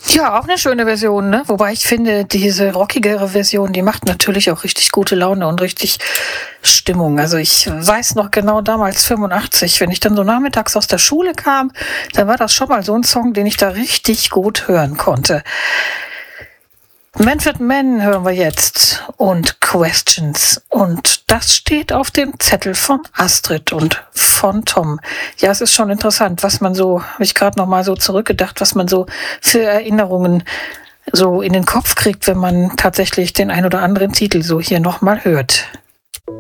Ja, auch eine schöne Version, ne? Wobei ich finde, diese rockigere Version, die macht natürlich auch richtig gute Laune und richtig Stimmung. Also ich weiß noch genau damals 85, wenn ich dann so nachmittags aus der Schule kam, dann war das schon mal so ein Song, den ich da richtig gut hören konnte. Manfred Mann hören wir jetzt und Questions. Und das steht auf dem Zettel von Astrid und von Tom. Ja, es ist schon interessant, was man so, habe ich gerade noch mal so zurückgedacht, was man so für Erinnerungen so in den Kopf kriegt, wenn man tatsächlich den ein oder anderen Titel so hier noch mal hört.